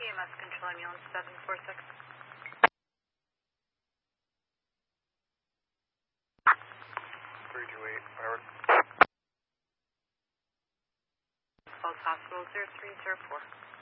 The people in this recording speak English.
EMS control ambulance 746. 328, Howard. Falls Hospital 0304.